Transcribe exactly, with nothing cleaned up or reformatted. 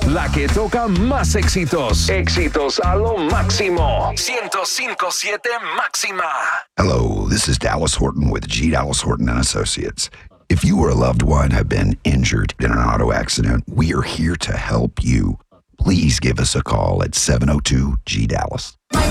La que toca más éxitos. Éxitos a lo máximo. ciento cinco punto siete máxima. Hello, this is Dallas Horton with G. Dallas Horton and Associates. If you or a loved one have been injured in an auto accident, we are here to help you. Please give us a call at seven oh two G Dallas.